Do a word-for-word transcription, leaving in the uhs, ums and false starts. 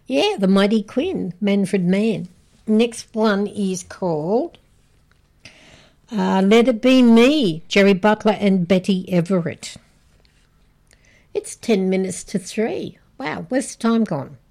Yeah, The Mighty Quinn, Manfred Mann. Next one is called uh, Let It Be Me, Jerry Butler and Betty Everett. It's ten minutes to three. Wow, where's the time gone?